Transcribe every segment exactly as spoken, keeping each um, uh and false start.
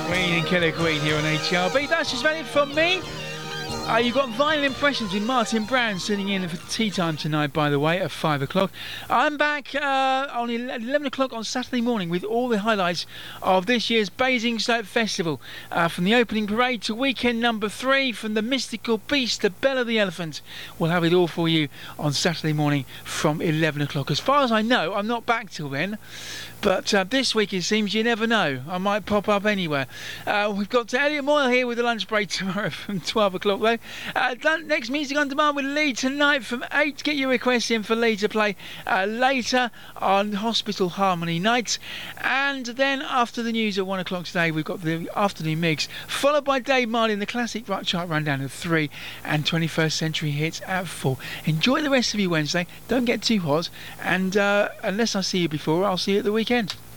Queen and Killer Queen here on H R B. That's just about it from me. Uh, you've got Vinyl Impressions with Martin Brown sitting in for tea time tonight, by the way, at five o'clock. I'm back uh, on eleven o'clock on Saturday morning with all the highlights of this year's Basingstoke Festival. Uh, from the opening parade to weekend number three, from the mystical beast to Bella the Elephant. We'll have it all for you on Saturday morning from eleven o'clock. As far as I know, I'm not back till then. But uh, this week it seems you never know. I might pop up anywhere. Uh, we've got Elliot Moyle here with the lunch break tomorrow from twelve o'clock though. Uh, next Music on Demand with Lee tonight from eight. Get your requests in for Lee to play uh, later on Hospital Harmony Night. And then after the news at one o'clock today, we've got the afternoon mix, followed by Dave Marley and the classic rock chart rundown at three and twenty-first century hits at four. Enjoy the rest of your Wednesday. Don't get too hot. And uh, unless I see you before, I'll see you at the weekend.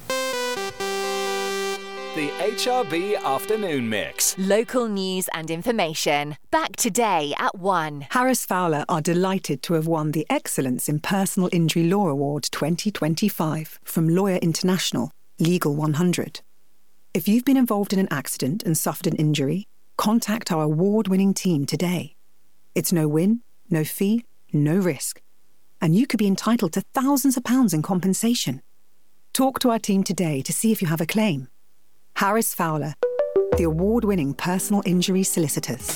The H R B Afternoon Mix. Local news and information. Back today at one. Harris Fowler are delighted to have won the Excellence in Personal Injury Law Award twenty twenty-five from Lawyer International, Legal one hundred. If you've been involved in an accident and suffered an injury, contact our award-winning team today. It's no win, no fee, no risk. And you could be entitled to thousands of pounds in compensation. Talk to our team today to see if you have a claim. Harris Fowler, the award-winning personal injury solicitors.